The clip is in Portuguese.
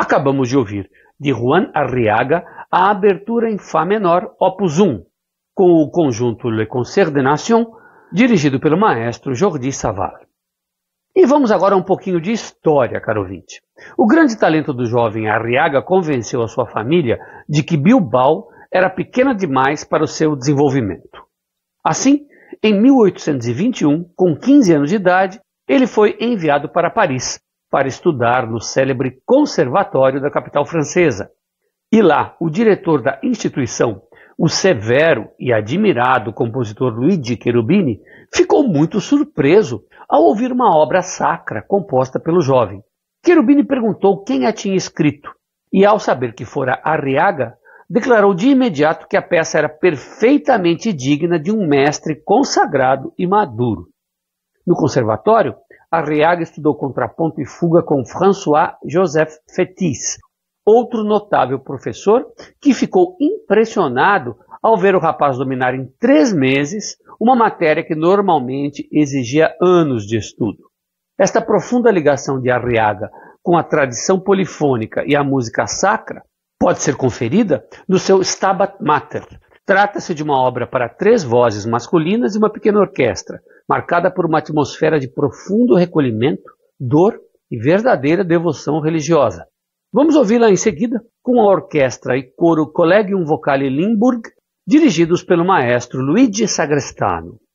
Acabamos de ouvir, de Juan Arriaga, a abertura em Fá menor, Opus 1, com o conjunto Le Concert des Nations, dirigido pelo maestro Jordi Savall. E vamos agora a um pouquinho de história, caro ouvinte. O grande talento do jovem Arriaga convenceu a sua família de que Bilbao era pequena demais para o seu desenvolvimento. Assim, em 1821, com 15 anos de idade, ele foi enviado para Paris para estudar no célebre Conservatório da capital francesa. E lá, o diretor da instituição, o severo e admirado compositor Luigi Cherubini, ficou muito surpreso ao ouvir uma obra sacra composta pelo jovem. Cherubini perguntou quem a tinha escrito e, ao saber que fora Arriaga, declarou de imediato que a peça era perfeitamente digna de um mestre consagrado e maduro. No conservatório, Arriaga estudou contraponto e fuga com François-Joseph Fétis, outro notável professor que ficou impressionado ao ver o rapaz dominar em 3 meses uma matéria que normalmente exigia anos de estudo. Esta profunda ligação de Arriaga com a tradição polifônica e a música sacra pode ser conferida no seu Stabat Mater. Trata-se de uma obra para 3 vozes masculinas e uma pequena orquestra, marcada por uma atmosfera de profundo recolhimento, dor e verdadeira devoção religiosa. Vamos ouvi-la em seguida com a orquestra e coro Collegium Vocale Limburg, dirigidos pelo maestro Luigi Sagrestano.